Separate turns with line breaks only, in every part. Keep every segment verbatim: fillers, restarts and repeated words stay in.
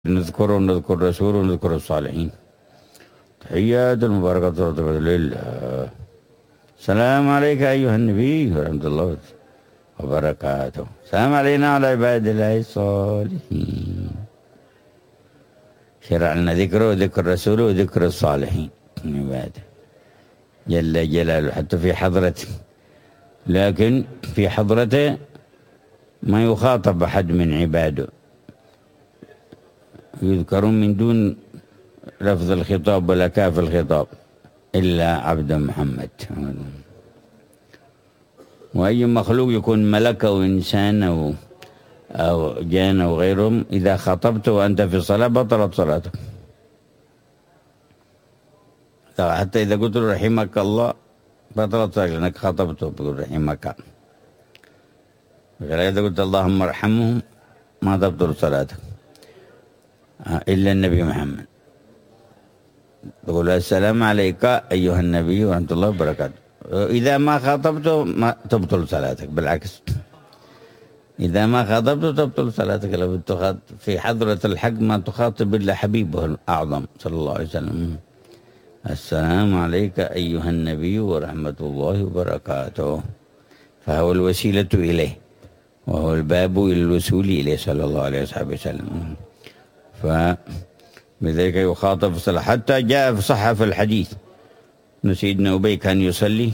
نذكره ونذكر رسوله ونذكر الصالحين. تحيات المباركات والطيبات لله. السلام عليك أيها النبي ورحمة الله وبركاته. السلام علينا وعلى عباد الله الصالحين. شرع لنا ذكره وذكر رسوله وذكر الصالحين من عباده جل جلاله حتى في حضرته، لكن في حضرته ما يخاطب أحد من عباده، يذكرون من دون لفظ الخطاب ولا كاف الخطاب إلا عبد محمد. وأي مخلوق يكون ملك أو إنسان أو أو جان أو غيرهم، إذا خطبته وأنت في الصلاة بطلت صلاتك. حتى إذا قلت رحمك الله بطلت صلاتك لأنك خطبته بقول رحمك. إذا قلت اللهم ارحمهم ما تبطل صلاتك إلا النبي محمد. تقول السلام عليك أيها النبي ورحمة الله وبركاته. إذا ما خاطبته ما تبطل صلاتك، بالعكس إذا ما خاطبته تبطل صلاتك. لو في حضرة الحق ما تخاطب إلا حبيبه الأعظم صلى الله عليه وسلم. السلام عليك أيها النبي ورحمة الله وبركاته، فهو الوسيلة إليه وهو الباب إلى الوصول إليه صلى الله عليه وسلم. فبذلك يخاطب في الصلاة. حتى جاء في صحة في الحديث أن سيدنا أبي كان يصلي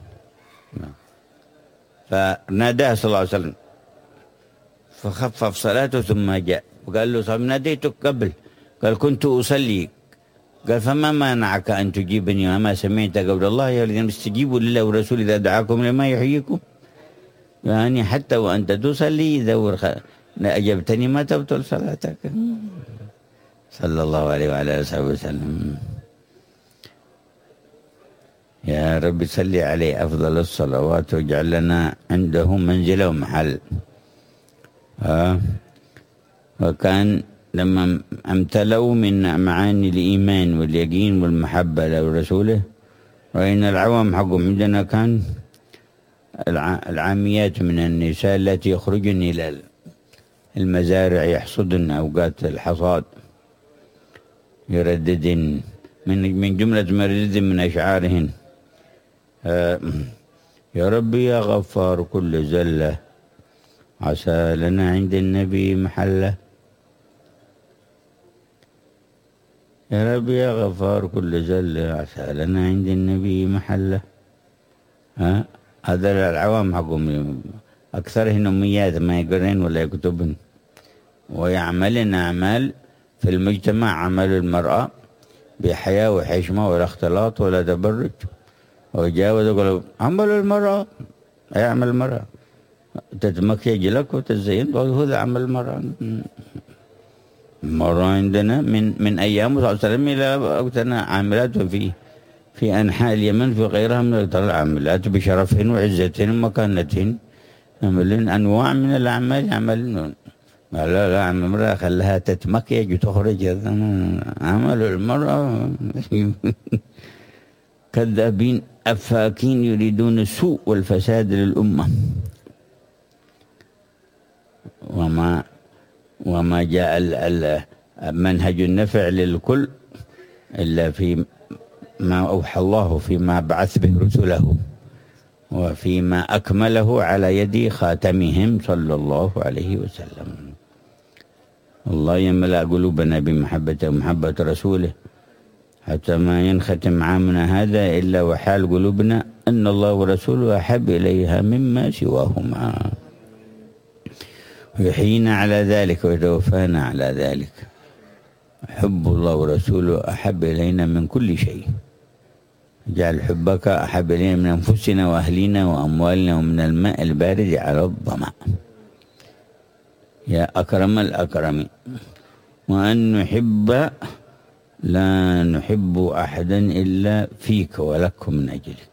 فناداه صلى الله عليه وسلم فخفف صلاته ثم جاء وقال له صاحب ناديتك قبل، قال كنت أصلي، قال فما منعك أن تجيبني وما سمعت قول الله يا الذين استجيبوا لله ورسوله إذا دعاكم لما يحييكم. يعني حتى وأنت تصلي إذا أجبتني ما تبطل صلاتك صلى الله عليه وعلى آله وسلم. يا رب صل عليه أفضل الصلوات واجعل لنا عنده منزلة ومحل. آه. وكان لما امتلأوا من معاني الإيمان واليقين والمحبة له ورسوله، رأينا العوام حقهم عندنا كان العاميات من النساء التي يخرجن إلى المزارع يحصدن أوقات الحصاد، يرددن من من جملة ما يرددن من أشعارهن آه يا ربي يا غفار كل زلة عسى لنا عند النبي محلة. يا ربي يا غفار كل زلة عسى لنا عند النبي محلة. ها هذا العوام حقهم أكثرهن أميات ما يقرين ولا يكتبن، ويعملن أعمال في المجتمع عمل المرأة بحياة وحشمة ولا اختلاط ولا تبرج، ويجاوز يقول عمل المرأة يعمل المرأة تتمكيج لك وتزين، وهذا عمل المرأة. المرأة عندنا من من أيام صلى الله عليه وسلم إلى وقتنا عاملات في في أنحاء اليمن في غيرها من العاملات بشرفهن وعزتهن ومكانتهن، يعملن أنواع من الأعمال يعملن. لا لا عم المرأة خلها تتمكيج وتخرج، عمل المرأة كذابين أفاكين يريدون السوء والفساد للأمة. وما وما جاء منهج النفع للكل إلا في ما أوحى الله فيما بعث به رسله وفيما أكمله على يد خاتمهم صلى الله عليه وسلم. الله يملأ قلوبنا بمحبته ومحبة رسوله حتى ما ينختم عامنا هذا إلا وحال قلوبنا أن الله ورسوله أحب إليها مما سواهما، ويحيينا على ذلك ويتوفانا على ذلك. حب الله ورسوله أحب إلينا من كل شيء. جعل حبك أحب إلينا من أنفسنا وأهلنا وأموالنا ومن الماء البارد على الظمأ يا أكرم الأكرمين. وأن نحب لا نحب أحدا إلا فيك ولك من أجلك.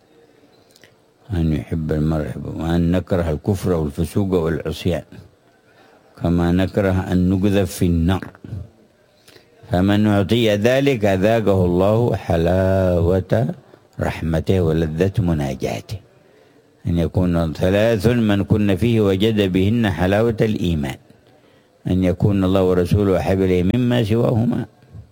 أن يحب المرء، وأن نكره الكفر والفسوق والعصيان كما نكره أن نقذف في النار. فمن أعطي ذلك ذاقه الله حلاوة رحمته ولذة مناجاته. أن يكون ثلاث من كن فيه وجد بهن حلاوة الإيمان: أن يكون الله ورسوله أحب إليه مما سواهما،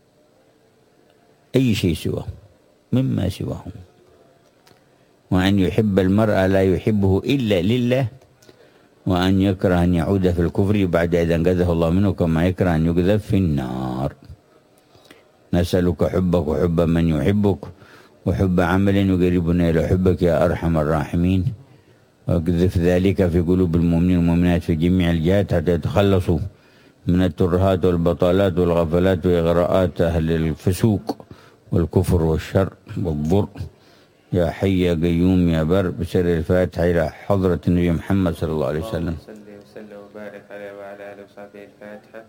أي شيء سواه مما سواهما، وأن يحب المرء لا يحبه إلا لله، وأن يكره أن يعود في الكفر بعد إذا أنقذه الله منه، كما يكره أن يقذف في النار. نسألك حبك وحب من يحبك وحب عمل يقربنا إلى حبك يا أرحم الراحمين، واقذف ذلك في قلوب المؤمنين والمؤمنات في جميع الجهات حتى يتخلصوا من الترهات والبطالات والغفلات وإغراءات أهل الفسوق والكفر والشر والضر. يا حي يا قيوم يا بر، بسر الفاتحة إلى حضرة النبي محمد صلى الله عليه وسلم.
صلى وسلم وبارك عليه وعلى آله وصحبه. الفاتحة.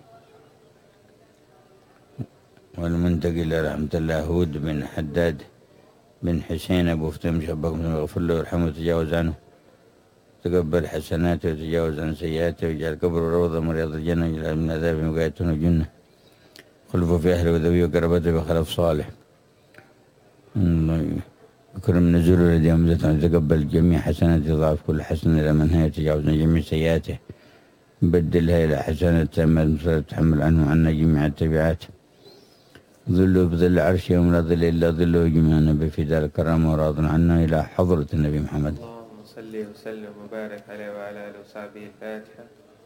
والمنتقل إلى رحمة الله هود بن حداد بن حسين أبو فتم شبكم اغفر له وارحمه وتجاوز عنه، تقبل حسناته وتجاوز عن سيئاته، ويجعل قبره روضة من رياض الجنة، ويجعل من عذاب وقايته الجنة، خلفه في أهله وذويه وقربته بخلف صالح. الله يكرم نزوله الذي أمزته، وتقبل جميع حسناته، ضعف كل حسنة إلى من هي، تجاوز عن جميع سيئاته، بدلها إلى حسنات تامة تحمل عنه عنا جميع التبعات. ظله بظل عرشه يوم لا ظل إلا ظله، وجمعنا بفداء الكرامة وراض عنا إلى حضرة النبي محمد.
اللهم صل وسلم وبارك عليه وعلى آله وصحبه. الفاتحة.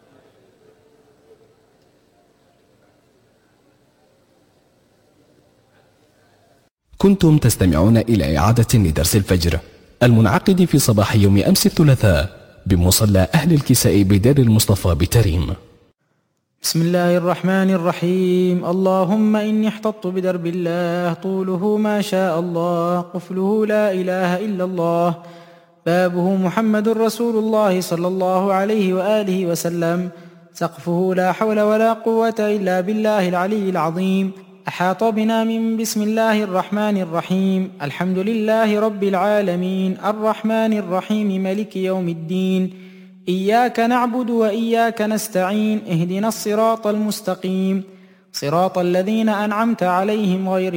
كنتم تستمعون إلى إعادة لدرس الفجر المنعقد في صباح يوم أمس الثلاثاء بمصلى أهل الكساء بدار المصطفى بتريم.
بسم الله الرحمن الرحيم. اللهم إني احتطت بدرب الله، طوله ما شاء الله، قفله لا إله إلا الله، بابه محمد رسول الله صلى الله عليه وآله وسلم، سقفه لا حول ولا قوة إلا بالله العلي العظيم. أحاط بنا من بسم الله الرحمن الرحيم. الحمد لله رب العالمين الرحمن الرحيم ملك يوم الدين، إياك نعبد وإياك نستعين، اهدنا الصراط المستقيم، صراط الذين أنعمت عليهم غير